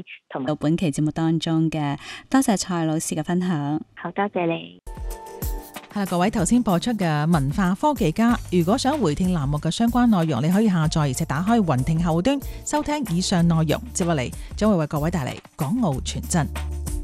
同埋到本期節目當中嘅，多謝蔡老師嘅分享。 好多謝你。 係啦，各位頭先播出嘅文化科技家，如果想回聽欄目嘅相關內容，你可以下載而且打開雲聽後端收聽以上內容。接落嚟將會為各位帶嚟港澳傳真。